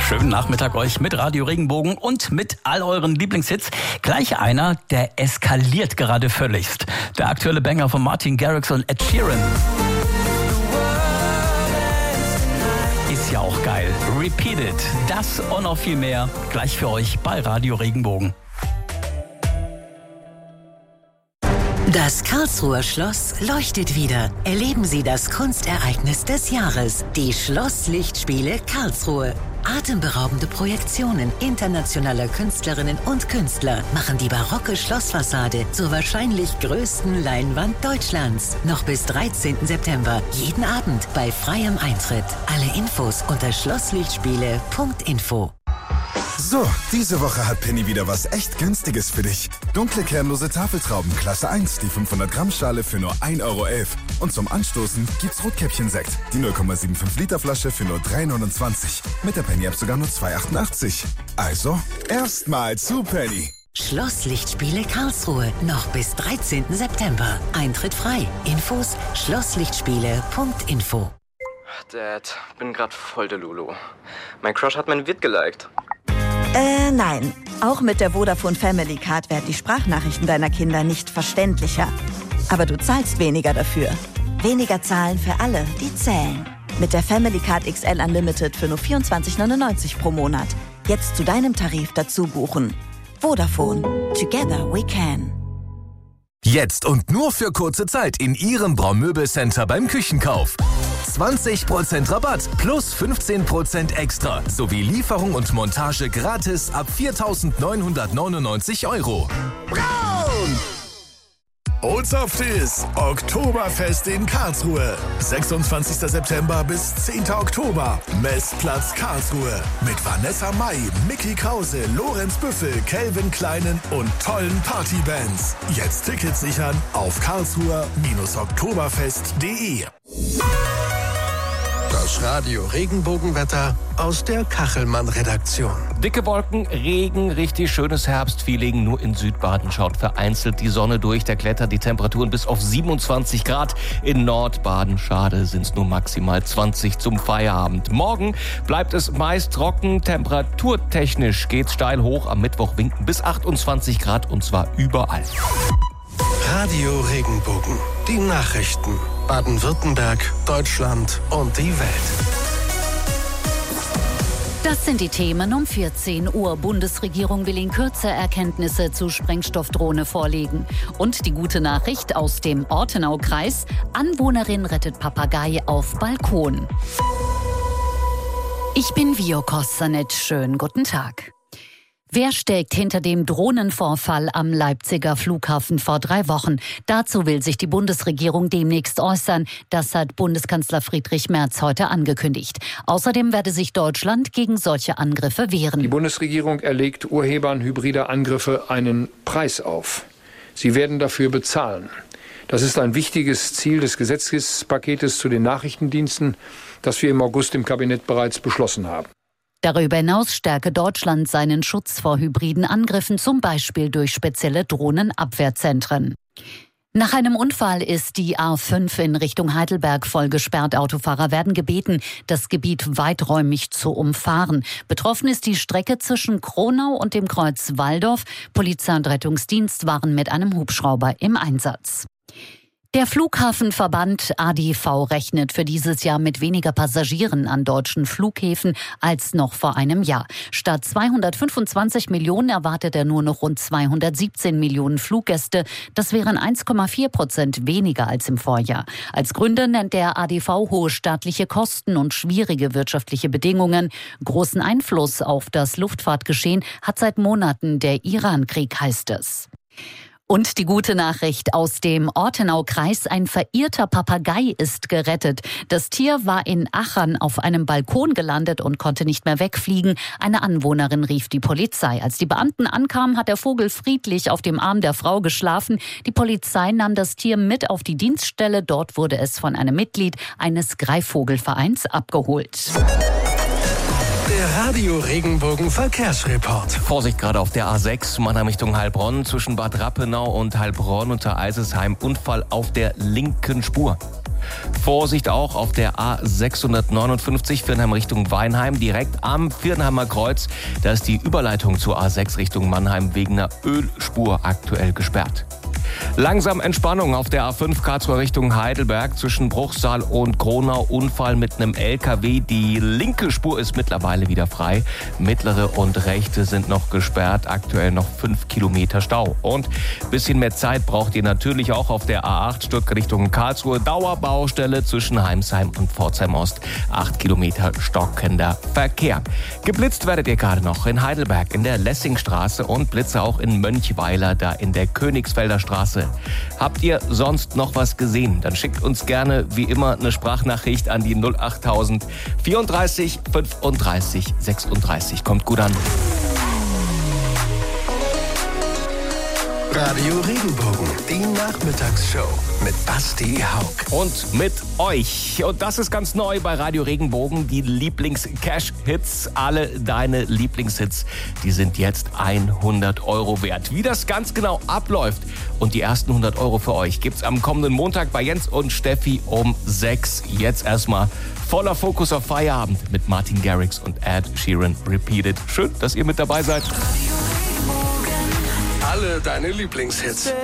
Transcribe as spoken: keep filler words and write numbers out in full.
Schönen Nachmittag euch mit Radio Regenbogen und mit all euren Lieblingshits. Gleich einer, der eskaliert gerade völligst. Der aktuelle Banger von Martin Garrix und Ed Sheeran. Ist ja auch geil. Repeat It. Das und noch viel mehr gleich für euch bei Radio Regenbogen. Das Karlsruher Schloss leuchtet wieder. Erleben Sie das Kunstereignis des Jahres. Die Schlosslichtspiele Karlsruhe. Atemberaubende Projektionen internationaler Künstlerinnen und Künstler machen die barocke Schlossfassade zur wahrscheinlich größten Leinwand Deutschlands. Noch bis dreizehnten September. Jeden Abend bei freiem Eintritt. Alle Infos unter schlosslichtspiele punkt info. So, diese Woche hat Penny wieder was echt Günstiges für dich. Dunkle kernlose Tafeltrauben Klasse eins, die fünfhundert Gramm Schale für nur ein Euro elf. Und zum Anstoßen gibt's Rotkäppchen-Sekt, die null Komma fünfundsiebzig Liter Flasche für nur drei neunundzwanzig. Mit der Penny-App sogar nur zwei achtundachtzig. Also, erstmal zu Penny. Schlosslichtspiele Karlsruhe. Noch bis dreizehnten September. Eintritt frei. Infos schlosslichtspiele punkt info. Dad, bin grad voll der Lulu. Mein Crush hat mein Vid geliked. Äh, nein. Auch mit der Vodafone Family Card werden die Sprachnachrichten deiner Kinder nicht verständlicher. Aber du zahlst weniger dafür. Weniger zahlen für alle, die zählen. Mit der Family Card X L Unlimited für nur vierundzwanzig neunundneunzig pro Monat. Jetzt zu deinem Tarif dazu buchen. Vodafone. Together we can. Jetzt und nur für kurze Zeit in Ihrem Braumöbelcenter beim Küchenkauf. zwanzig Prozent Rabatt plus fünfzehn Prozent extra sowie Lieferung und Montage gratis ab viertausendneunhundertneunundneunzig Euro. Braun! Old Softies, Oktoberfest in Karlsruhe. sechsundzwanzigsten September bis zehnten Oktober. Messplatz Karlsruhe. Mit Vanessa Mai, Mickey Krause, Lorenz Büffel, Calvin Kleinen und tollen Partybands. Jetzt Tickets sichern auf karlsruher oktoberfest punkt de. Das Radio Regenbogenwetter aus der Kachelmann-Redaktion. Dicke Wolken, Regen, richtig schönes Herbstfeeling. Nur in Südbaden schaut vereinzelt die Sonne durch. Da klettern die Temperaturen bis auf siebenundzwanzig Grad. In Nordbaden, schade, sind es nur maximal zwanzig zum Feierabend. Morgen bleibt es meist trocken. Temperaturtechnisch geht's steil hoch. Am Mittwoch winken bis achtundzwanzig Grad und zwar überall. Radio Regenbogen. Die Nachrichten. Baden-Württemberg, Deutschland und die Welt. Das sind die Themen um vierzehn Uhr. Bundesregierung will in Kürze Erkenntnisse zu Sprengstoffdrohne vorlegen. Und die gute Nachricht aus dem Ortenaukreis. Anwohnerin rettet Papagei auf Balkon. Ich bin Vio Kostanet. Schönen guten Tag. Wer steckt hinter dem Drohnenvorfall am Leipziger Flughafen vor drei Wochen? Dazu will sich die Bundesregierung demnächst äußern. Das hat Bundeskanzler Friedrich Merz heute angekündigt. Außerdem werde sich Deutschland gegen solche Angriffe wehren. Die Bundesregierung erlegt Urhebern hybrider Angriffe einen Preis auf. Sie werden dafür bezahlen. Das ist ein wichtiges Ziel des Gesetzespaketes zu den Nachrichtendiensten, das wir im August im Kabinett bereits beschlossen haben. Darüber hinaus stärke Deutschland seinen Schutz vor hybriden Angriffen, zum Beispiel durch spezielle Drohnenabwehrzentren. Nach einem Unfall ist die A fünf in Richtung Heidelberg voll gesperrt. Autofahrer werden gebeten, das Gebiet weiträumig zu umfahren. Betroffen ist die Strecke zwischen Kronau und dem Kreuz Walldorf. Polizei und Rettungsdienst waren mit einem Hubschrauber im Einsatz. Der Flughafenverband A D V rechnet für dieses Jahr mit weniger Passagieren an deutschen Flughäfen als noch vor einem Jahr. Statt zweihundertfünfundzwanzig Millionen erwartet er nur noch rund zweihundertsiebzehn Millionen Fluggäste. Das wären eins Komma vier Prozent weniger als im Vorjahr. Als Gründe nennt der A D V hohe staatliche Kosten und schwierige wirtschaftliche Bedingungen. Großen Einfluss auf das Luftfahrtgeschehen hat seit Monaten der Iran-Krieg, heißt es. Und die gute Nachricht aus dem Ortenaukreis: Ein verirrter Papagei ist gerettet. Das Tier war in Achern auf einem Balkon gelandet und konnte nicht mehr wegfliegen. Eine Anwohnerin rief die Polizei. Als die Beamten ankamen, hat der Vogel friedlich auf dem Arm der Frau geschlafen. Die Polizei nahm das Tier mit auf die Dienststelle. Dort wurde es von einem Mitglied eines Greifvogelvereins abgeholt. Der Radio Regenbogen Verkehrsreport. Vorsicht gerade auf der A sechs, Mannheim Richtung Heilbronn, zwischen Bad Rappenau und Heilbronn unter Eisesheim. Unfall auf der linken Spur. Vorsicht auch auf der A sechshundertneunundfünfzig Viernheim Richtung Weinheim, direkt am Viernheimer Kreuz. Da ist die Überleitung zur A sechs Richtung Mannheim wegen einer Ölspur aktuell gesperrt. Langsam Entspannung auf der A fünf Karlsruhe Richtung Heidelberg zwischen Bruchsal und Kronau. Unfall mit einem L K W. Die linke Spur ist mittlerweile wieder frei. Mittlere und rechte sind noch gesperrt. Aktuell noch fünf Kilometer Stau. Und ein bisschen mehr Zeit braucht ihr natürlich auch auf der A acht Stuttgart Richtung Karlsruhe. Dauerbaustelle zwischen Heimsheim und Pforzheim Ost. acht Kilometer stockender Verkehr. Geblitzt werdet ihr gerade noch in Heidelberg in der Lessingstraße und Blitze auch in Mönchweiler, da in der Königsfelder Straße. Habt ihr sonst noch was gesehen? Dann schickt uns gerne wie immer eine Sprachnachricht an die null achttausend vierunddreißig fünfunddreißig sechsunddreißig. Kommt gut an. Radio Regenbogen, die Nachmittagsshow mit Basti Haug. Und mit euch. Und das ist ganz neu bei Radio Regenbogen, die Lieblings-Cash-Hits. Alle deine Lieblingshits, die sind jetzt hundert Euro wert. Wie das ganz genau abläuft und die ersten hundert Euro für euch gibt's am kommenden Montag bei Jens und Steffi um sechs. Jetzt erstmal voller Fokus auf Feierabend mit Martin Garrix und Ed Sheeran Repeated. Schön, dass ihr mit dabei seid. Alle deine Lieblingshits.